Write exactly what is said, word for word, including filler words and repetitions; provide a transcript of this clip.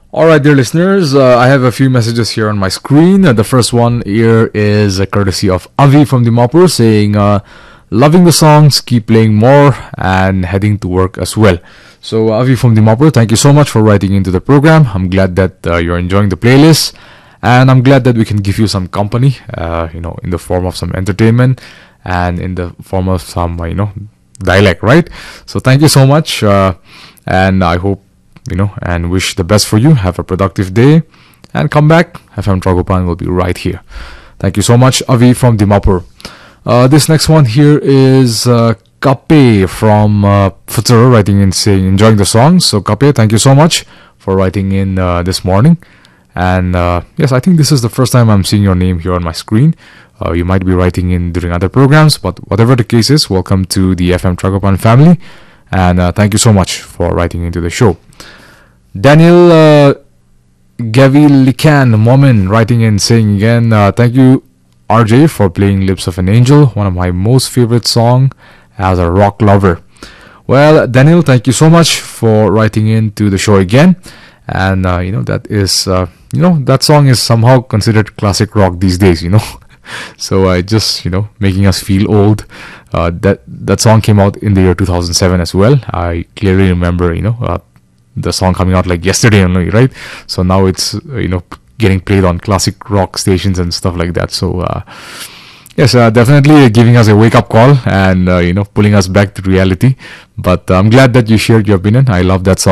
All right, dear listeners, uh, I have a few messages here on my screen. Uh, the first one here is a courtesy of Avi from Dimapur saying, uh, loving the songs, keep playing more, and heading to work as well. So, Avi from Dimapur, thank you so much for writing into the program. I'm glad that uh, you're enjoying the playlist, and I'm glad that we can give you some company, uh, you know, in the form of some entertainment and in the form of some, uh, you know, dialect, right? So, thank you so much, uh, and I hope you know, and wish the best for you. Have a productive day and come back. F M Tragopan will be right here. Thank you so much, Avi from Dimapur. Uh, this next one here is uh, Kape from uh, Futur writing in saying, enjoying the song. So, Kape, thank you so much for writing in uh, this morning. And uh, yes, I think this is the first time I'm seeing your name here on my screen. Uh, you might be writing in during other programs, but whatever the case is, welcome to the F M Tragopan family. And uh, thank you so much for writing into the show. Daniel uh, Gavilikan Momin writing in saying again, uh, thank you R J for playing Lips of an Angel, one of my most favorite song as a rock lover. Well, Daniel, thank you so much for writing into the show again. And uh, you know, that is, uh, you know, that song is somehow considered classic rock these days, you know. So I uh, just, you know, making us feel old. Uh, that, that song came out in the year two thousand seven as well. I clearly remember, you know, uh, the song coming out like yesterday only, right? So now it's uh, you know getting played on classic rock stations and stuff like that. So uh, yes, uh, definitely giving us a wake-up call and uh, you know pulling us back to reality. But uh, I'm glad that you shared your opinion. I love that song.